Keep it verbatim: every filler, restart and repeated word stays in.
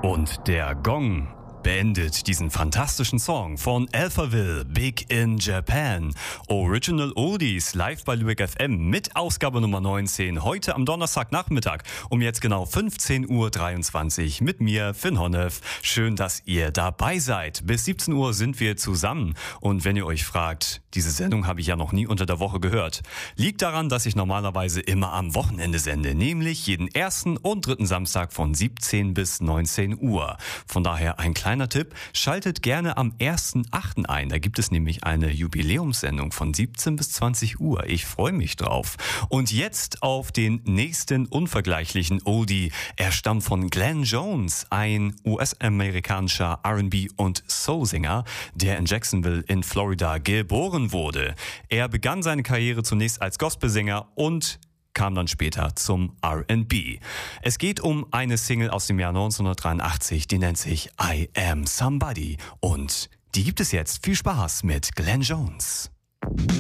Und der Gong beendet diesen fantastischen Song von Alphaville, Big in Japan. Original Oldies, live bei Lübeck F M mit Ausgabe Nummer neunzehn. Heute am Donnerstagnachmittag um jetzt genau fünfzehn Uhr dreiundzwanzig mit mir, Finn Honneff. Schön, dass ihr dabei seid. Bis siebzehn Uhr sind wir zusammen. Und wenn ihr euch fragt, diese Sendung habe ich ja noch nie unter der Woche gehört, liegt daran, dass ich normalerweise immer am Wochenende sende, nämlich jeden ersten und dritten Samstag von siebzehn bis neunzehn Uhr. Von daher ein kleiner Tipp, schaltet gerne am ersten achten ein. Da gibt es nämlich eine Jubiläumssendung von siebzehn bis zwanzig Uhr. Ich freue mich drauf. Und jetzt auf den nächsten unvergleichlichen Oldie. Er stammt von Glenn Jones, ein U S-amerikanischer R and B- und Soul-Sänger, der in Jacksonville in Florida geboren wurde. Er begann seine Karriere zunächst als Gospelsänger und kam dann später zum R and B. Es geht um eine Single aus dem Jahr neunzehnhundertdreiundachtzig, die nennt sich I Am Somebody und die gibt es jetzt. Viel Spaß mit Glenn Jones.